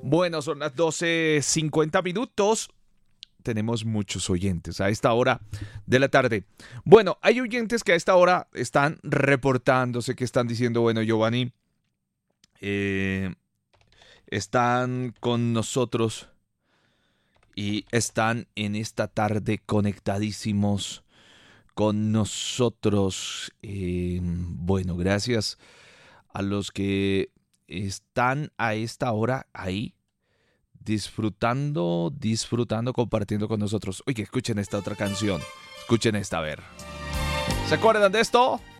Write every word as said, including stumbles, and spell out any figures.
Bueno, son las doce cincuenta minutos. Tenemos muchos oyentes a esta hora de la tarde. Bueno, hay oyentes que a esta hora están reportándose, que están diciendo, bueno, Giovanni, eh, están con nosotros y están en esta tarde conectadísimos con nosotros. Eh, bueno, gracias a los que están a esta hora ahí disfrutando, disfrutando, compartiendo con nosotros. Oye, escuchen esta otra canción. Escuchen esta, a ver. ¿Se acuerdan de esto?